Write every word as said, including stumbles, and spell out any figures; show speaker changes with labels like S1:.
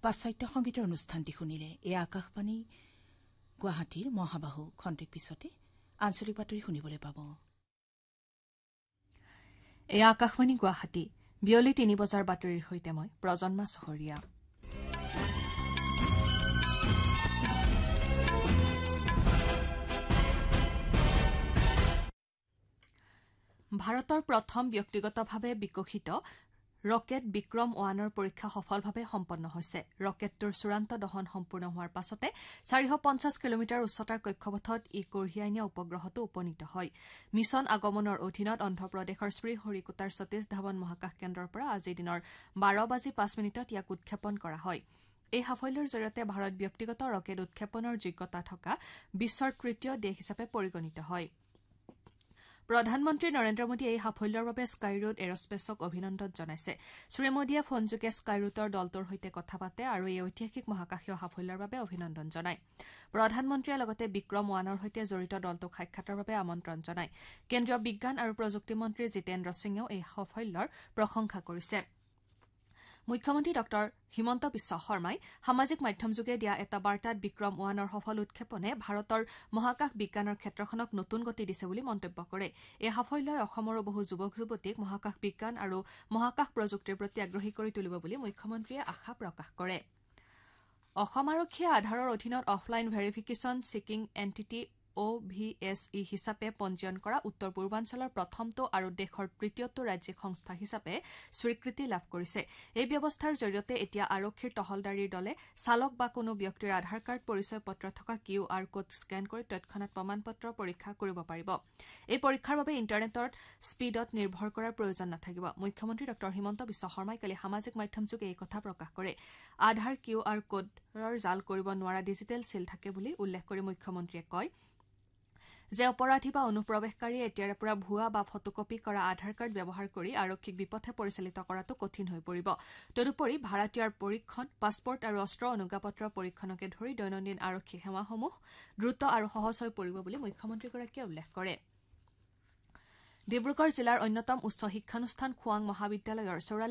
S1: পাশ্চাত্য সংগীতৰ অনুষ্ঠানটি শুনিলে। এয়া আকাশবাণী গুৱাহাটীৰ মহাবাহু। খন্তেক পিছতে আঞ্চলিক বাতৰি শুনিবলৈ পাব।
S2: এয়া আকাশবাণী গুৱাহাটী। বিয়লি তিনি বজাৰ বাতৰিৰ সৈতে মই প্ৰজন্মা চহৰীয়া। ভাৰতৰ প্ৰথম ব্যক্তিগতভাৱে বিকশিত ৰকেট বিক্ৰম ওৱানৰ পৰীক্ষা সফলভাৱে সম্পন্ন হৈছে। ৰকেটটোৰ চূড়ান্ত দহন সম্পূৰ্ণ হোৱাৰ পাছতে চাৰিশ পঞ্চাছ কিলোমিটাৰ উচ্চতাৰ কক্ষপথত ই কঢ়িয়াই নিয়া উপগ্ৰহটো উপনীত হয়। মিছন আগমনৰ অধীনত অন্ধ্ৰপ্ৰদেশৰ শ্ৰীহৰিকোটাৰ সতীশ ধাৱন মহাকাশ কেন্দ্ৰৰ পৰা আজিৰ দিনৰ বাৰ বাজি পাঁচ মিনিটত ইয়াক উৎক্ষেপণ কৰা হয়। এই সাফল্যৰ জৰিয়তে ভাৰত ব্যক্তিগত ৰকেট উৎক্ষেপণৰ যোগ্যতা থকা বিশ্বৰ তৃতীয় দেশ হিচাপে পৰিগণিত হয়। প্ৰধানমন্ত্ৰী নৰেন্দ্ৰ মোদীয়ে এই সাফল্যৰ বাবে স্কাইৰুট এৰস্পেচক অভিনন্দন জনাইছে। শ্ৰীমোদীয়ে ফোনযোগে স্কাইৰুটৰ দলটোৰ সৈতে কথা পাতে আৰু এই ঐতিহাসিক মহাকাশীয় সাফল্যৰ বাবে অভিনন্দন জনায়। প্ৰধানমন্ত্ৰীয়ে লগতে বিক্ৰম ওৱানৰ সৈতে জড়িত দলটোক সাক্ষাতৰ বাবে আমন্ত্ৰণ জনায়। কেন্দ্ৰীয় বিজ্ঞান আৰু প্ৰযুক্তি মন্ত্ৰী জিতেন্দ্ৰ সিঙেও এই সাফল্যৰ প্ৰশংসা কৰিছে। মুখ্যমন্ত্ৰী ডঃ হিমন্ত বিশ্ব শৰ্মাই সামাজিক মাধ্যমযোগে দিয়া এটা বাৰ্তাত বিক্ৰম ওৱানৰ সফল উৎক্ষেপনে ভাৰতৰ মহাকাশ বিজ্ঞানৰ ক্ষেত্ৰখনক নতুন গতি দিছে বুলি মন্তব্য কৰে। এই সাফল্যই অসমৰো বহু যুৱক যুৱতীক মহাকাশ বিজ্ঞান আৰু মহাকাশ প্ৰযুক্তিৰ প্ৰতি আগ্ৰহী কৰি তুলিব বুলি মুখ্যমন্ত্ৰীয়ে আশা প্ৰকাশ কৰে। অসম আৰক্ষীয়ে আধাৰৰ অধীনত অফলাইন ভেৰিফিকেশ্যন ছিকিং এণ্টিটি অ' ভি এছ ই হিচাপে পঞ্জীয়ন কৰা উত্তৰ পূৰ্বাঞ্চলৰ প্ৰথমটো আৰু দেশৰ তৃতীয়টো ৰাজ্যিক সংস্থা হিচাপে স্বীকৃতি লাভ কৰিছে। এই ব্যৱস্থাৰ জৰিয়তে এতিয়া আৰক্ষীৰ টহলদাৰীৰ দলে চালক বা কোনো ব্যক্তিৰ আধাৰ কাৰ্ড পৰিচয় পত্ৰ থকা কিউ আৰ কোড স্কেন কৰি তৎক্ষণাত প্ৰমাণপত্ৰ পৰীক্ষা কৰিব পাৰিব। এই পৰীক্ষাৰ বাবে ইণ্টাৰনেটৰ স্পীডত নিৰ্ভৰ কৰাৰ প্ৰয়োজন নাথাকিব। মুখ্যমন্ত্ৰী ডঃ হিমন্ত বিশ্ব শৰ্মাই কালি সামাজিক মাধ্যমযোগে এই কথা প্ৰকাশ কৰে। আধাৰ কিউ আৰ কোডৰ জাল কৰিব নোৱাৰা ডিজিটেল চিল থাকে বুলি উল্লেখ কৰি মুখ্যমন্ত্ৰীয়ে কয় যে অপৰাধী বা অনুপ্ৰৱেশকাৰীয়ে এতিয়াৰে পৰা ভুৱা বা ফটোকপি কৰা আধাৰ কাৰ্ড ব্যৱহাৰ কৰি আৰক্ষীক বিপথে পৰিচালিত কৰাটো কঠিন হৈ পৰিব। তদুপৰি ভাড়াতীয়াৰ পৰীক্ষণ, পাছপৰ্ট আৰু অস্ত্ৰ অনুজ্ঞাপত্ৰৰ পৰীক্ষণকে ধৰি দৈনন্দিন আৰক্ষী সেৱাসমূহ দ্ৰুত আৰু সহজ হৈ পৰিব বুলি মুখ্যমন্ত্ৰীগৰাকীয়ে উল্লেখ কৰে। ডিব্ৰুগড় জিলাৰ অন্যতম উচ্চ শিক্ষানুষ্ঠান খোৱাং মহাবিদ্যালয়ৰ চৌৰাল্লিছ